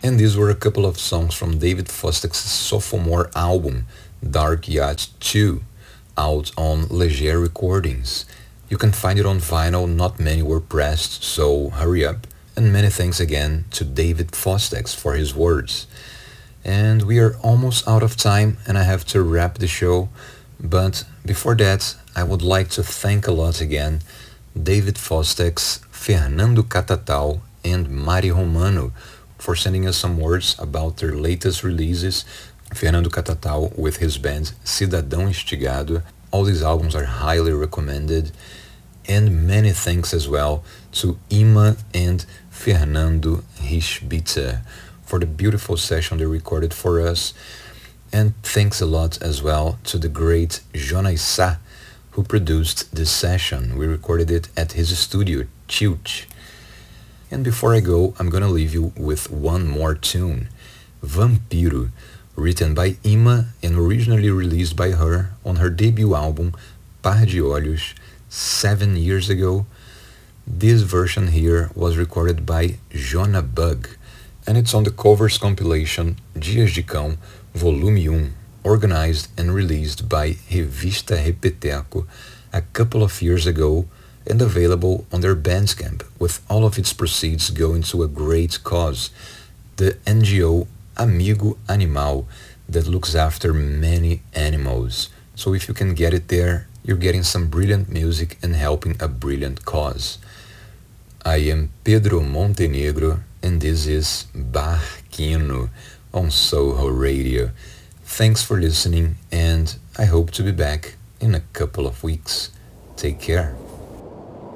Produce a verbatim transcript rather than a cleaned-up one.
And these were a couple of songs from David Fostek's sophomore album, Dark Yacht two, out on Leger Recordings. You can find it on vinyl, not many were pressed, so hurry up. And many thanks again to David Fostek for his words. And we are almost out of time and I have to wrap the show. But before that, I would like to thank a lot again David Fostek, Fernando Catatal, and Mari Romano for sending us some words about their latest releases. Fernando Catatal with his band Cidadão Instigado. All these albums are highly recommended. And many thanks as well to Ima and Fernando Rischbitter for the beautiful session they recorded for us. And thanks a lot as well to the great Jonas Sá, who produced this session. We recorded it at his studio, Tilt. And before I go, I'm gonna leave you with one more tune, Vampiro, written by Ima and originally released by her on her debut album, Par de Olhos, seven years ago. This version here was recorded by Jona Bug, and it's on the covers compilation Dias de Cão, Volume one, organized and released by Revista Repeteco a couple of years ago and available on their Bandcamp, with all of its proceeds going to a great cause, the N G O Amigo Animal, that looks after many animals. So if you can get it there, you're getting some brilliant music and helping a brilliant cause. I am Pedro Montenegro, and this is Barquino on Soho Radio. Thanks for listening, and I hope to be back in a couple of weeks. Take care.